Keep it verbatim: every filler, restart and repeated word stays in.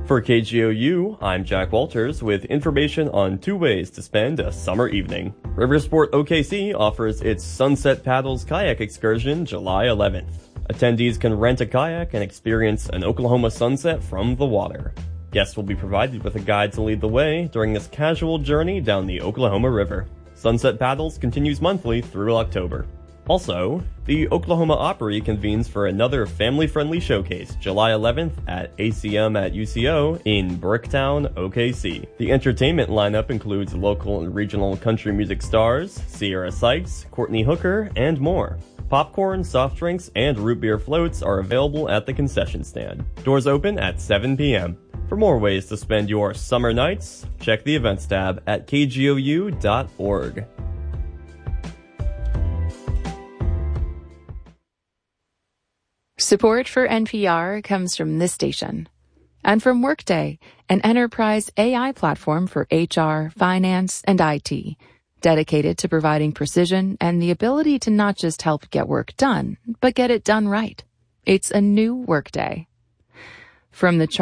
For K G O U, I'm Jack Walters with information on two ways to spend a summer evening. Riversport O K C offers its Sunset Paddles kayak excursion July eleventh. Attendees can rent a kayak and experience an Oklahoma sunset from the water. Guests will be provided with a guide to lead the way during this casual journey down the Oklahoma River. Sunset Paddles continues monthly through October. Also, the Oklahoma Opry convenes for another family-friendly showcase July eleventh at A C M at U C O in Bricktown, O K C. The entertainment lineup includes local and regional country music stars, Sierra Sykes, Courtney Hooker, and more. Popcorn, soft drinks, and root beer floats are available at the concession stand. Doors open at seven p.m. For more ways to spend your summer nights, check the events tab at k g o u dot org. Support for N P R comes from this station and from Workday, an enterprise A I platform for H R, finance, and I T, dedicated to providing precision and the ability to not just help get work done, but get it done right. It's a new Workday. From the